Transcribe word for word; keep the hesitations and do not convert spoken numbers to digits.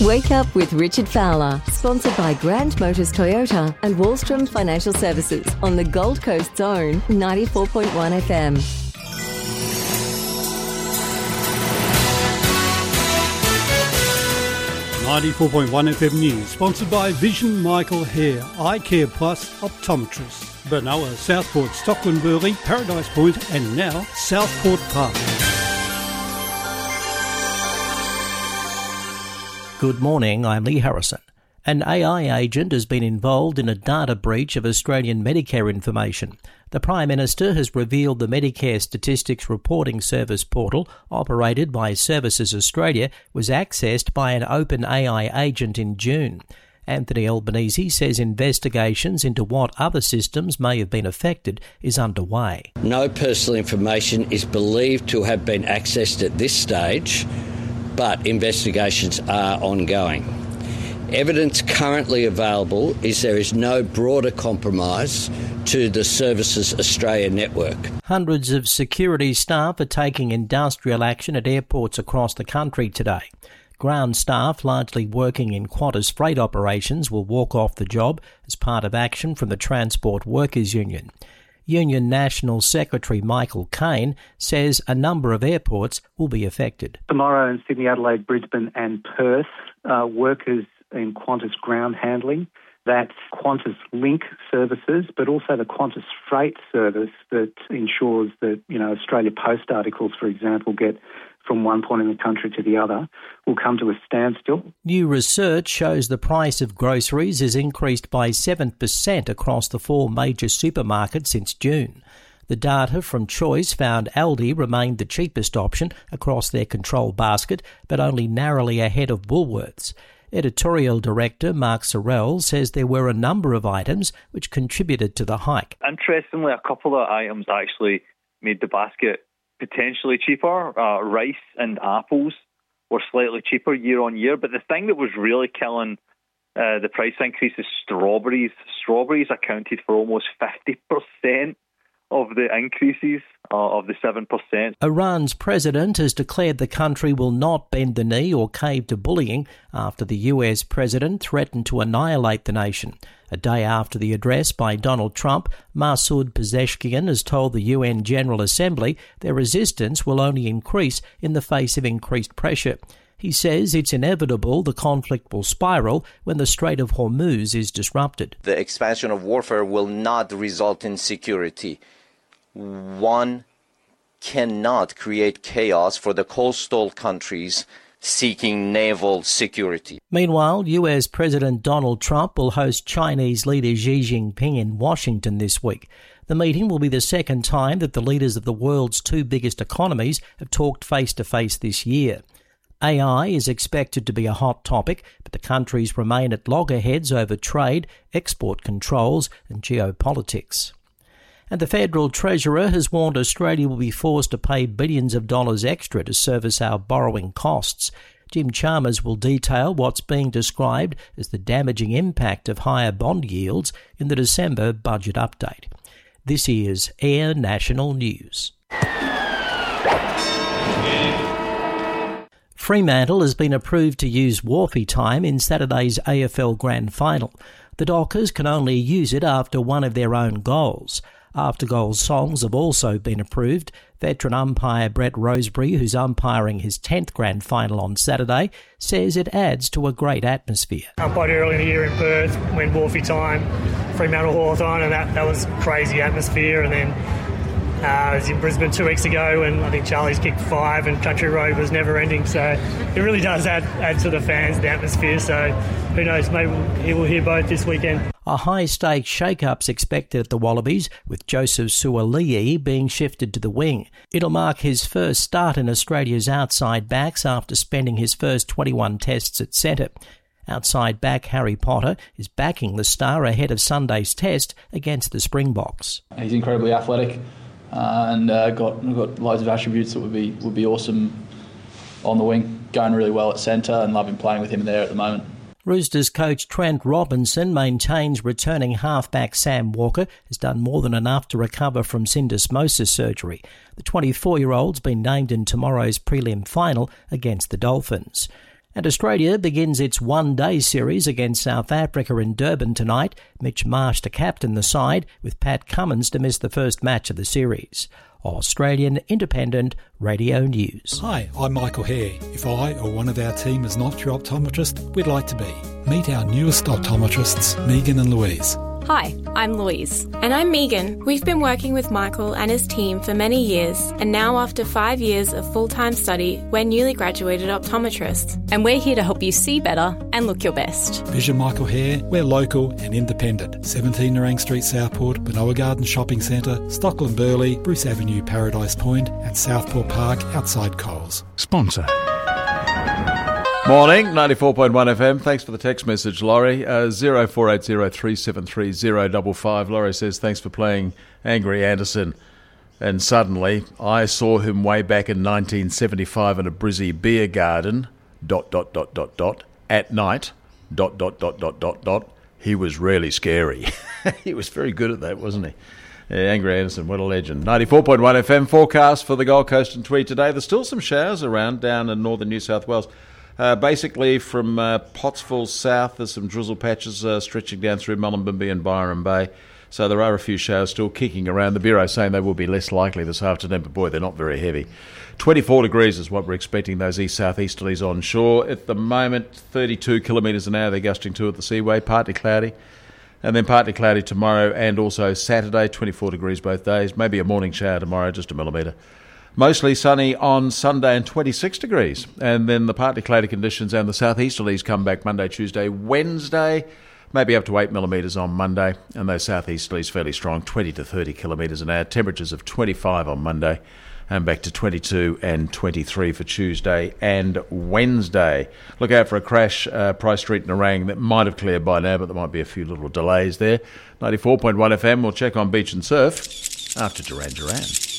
Wake Up with Richard Fowler, sponsored by Grand Motors Toyota and Wallstrom Financial Services on the Gold Coast's own ninety-four point one F M. ninety-four point one F M News, sponsored by Vision Michael Hare, Eye Care Plus Optometrist, Benoa, Southport, Stockland Burley, Paradise Point and now Southport Park. Good morning, I'm Lee Harrison. An A I agent has been involved in a data breach of Australian Medicare information. The Prime Minister has revealed the Medicare Statistics Reporting Service portal, operated by Services Australia, was accessed by an open A I agent in June. Anthony Albanese says investigations into what other systems may have been affected is underway. No personal information is believed to have been accessed at this stage, but investigations are ongoing. Evidence currently available is there is no broader compromise to the Services Australia network. Hundreds of security staff are taking industrial action at airports across the country today. Ground staff, largely working in Qantas freight operations, will walk off the job as part of action from the Transport Workers Union. Union National Secretary Michael Cain says a number of airports will be affected. Tomorrow in Sydney, Adelaide, Brisbane and Perth, uh, workers in Qantas ground handling, that's Qantas Link services, but also the Qantas freight service that ensures that, you know, Australia Post articles, for example, get from one point in the country to the other, will come to a standstill. New research shows the price of groceries has increased by seven percent across the four major supermarkets since June. The data from Choice found Aldi remained the cheapest option across their control basket, but only narrowly ahead of Woolworths. Editorial Director Mark Sorrell says there were a number of items which contributed to the hike. Interestingly, a couple of items actually made the basket potentially cheaper. Uh, rice and apples were slightly cheaper year on year, but the thing that was really killing uh, the price increase is strawberries. Strawberries accounted for almost fifty percent of the increases uh, of the seven percent. Iran's president has declared the country will not bend the knee or cave to bullying after the U S president threatened to annihilate the nation. A day after the address by Donald Trump, Masoud Pezeshkian has told the U N General Assembly their resistance will only increase in the face of increased pressure. He says it's inevitable the conflict will spiral when the Strait of Hormuz is disrupted. The expansion of warfare will not result in security. One cannot create chaos for the coastal countries seeking naval security. Meanwhile, U S President Donald Trump will host Chinese leader Xi Jinping in Washington this week. The meeting will be the second time that the leaders of the world's two biggest economies have talked face-to-face this year. A I is expected to be a hot topic, but the countries remain at loggerheads over trade, export controls and geopolitics. And the Federal Treasurer has warned Australia will be forced to pay billions of dollars extra to service our borrowing costs. Jim Chalmers will detail what's being described as the damaging impact of higher bond yields in the December budget update. This is Air National News. Fremantle has been approved to use Wharfie time in Saturday's A F L Grand Final. The Dockers can only use it after one of their own goals. After-goal songs have also been approved. Veteran umpire Brett Rosebery, who's umpiring his tenth Grand Final on Saturday, says it adds to a great atmosphere. I umpired early in the year in Perth, when Wharfie time, Fremantle Hawthorn, and that, that was crazy atmosphere. And then uh, I was in Brisbane two weeks ago, and I think Charlie's kicked five, and Country Road was never-ending. So it really does add, add to the fans, the atmosphere. So who knows, maybe he will hear both this weekend. A high-stakes shake-up's expected at the Wallabies, with Joseph Suaalii being shifted to the wing. It'll mark his first start in Australia's outside backs after spending his first twenty-one tests at centre. Outside back Harry Potter is backing the star ahead of Sunday's test against the Springboks. He's incredibly athletic uh, and uh, got got loads of attributes that would be would be awesome on the wing. Going really well at centre and loving playing with him there at the moment. Roosters coach Trent Robinson maintains returning halfback Sam Walker has done more than enough to recover from syndesmosis surgery. The twenty-four-year-old's been named in tomorrow's prelim final against the Dolphins. And Australia begins its one-day series against South Africa in Durban tonight. Mitch Marsh to captain the side, with Pat Cummins to miss the first match of the series. Australian Independent Radio News. Hi, I'm Michael Hare. If I or one of our team is not your optometrist, we'd like to be. Meet our newest optometrists, Megan and Louise. Hi, I'm Louise. And I'm Megan. We've been working with Michael and his team for many years, and now after five years of full-time study, we're newly graduated optometrists. And we're here to help you see better and look your best. Vision Michael Hare, we're local and independent. seventeen Nerang Street, Southport, Benoa Garden Shopping Centre, Stockland Burleigh, Bruce Avenue, Paradise Point, and Southport Park outside Coles. Sponsor. Morning, ninety-four point one F M. Thanks for the text message, Laurie. Uh, zero four eight zero three seven three zero five five. Laurie says, thanks for playing Angry Anderson. And suddenly, I saw him way back in nineteen seventy-five in a Brizzy beer garden, dot, dot, dot, dot, dot, at night, dot, dot, dot, dot, dot, dot. He was really scary. He was very good at that, wasn't he? Yeah, Angry Anderson, what a legend. ninety-four point one F M forecast for the Gold Coast and Tweed today. There's still some showers around down in northern New South Wales. Uh, basically, from uh, Pottsville south, there's some drizzle patches uh, stretching down through Mullumbimby and Byron Bay. So there are a few showers still kicking around. The Bureau saying they will be less likely this afternoon, but boy, they're not very heavy. twenty-four degrees is what we're expecting, those east-southeasterlies on shore. At the moment, thirty-two kilometres an hour they're gusting to at the Seaway, partly cloudy. And then partly cloudy tomorrow and also Saturday, twenty-four degrees both days. Maybe a morning shower tomorrow, just a millimetre. Mostly sunny on Sunday and twenty-six degrees. And then the partly cloudy conditions and the southeasterlies come back Monday, Tuesday, Wednesday. Maybe up to eight millimetres on Monday. And those southeasterlies fairly strong, twenty to thirty kilometres an hour. Temperatures of twenty-five on Monday and back to twenty-two and twenty-three for Tuesday and Wednesday. Look out for a crash, uh, Price Street, Nerang, that might have cleared by now, but there might be a few little delays there. ninety-four point one F M, we'll check on beach and surf after Duran Duran.